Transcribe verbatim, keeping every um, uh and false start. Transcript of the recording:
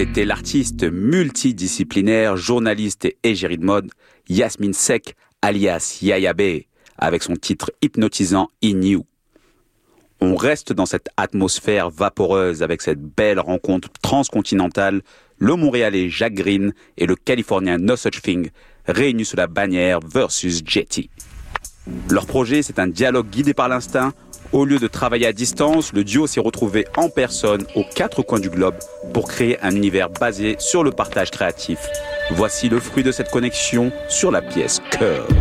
C'était l'artiste multidisciplinaire, journaliste et égérie de mode, Yasmine Seck, alias Yaya B, avec son titre hypnotisant In You. On reste dans cette atmosphère vaporeuse avec cette belle rencontre transcontinentale, le Montréalais Jacques Green et le Californien No Such Thing, réunis sous la bannière Versus Jetty. Leur projet, c'est un dialogue guidé par l'instinct. Au lieu de travailler à distance, le duo s'est retrouvé en personne aux quatre coins du globe pour créer un univers basé sur le partage créatif. Voici le fruit de cette connexion sur la pièce Cœur.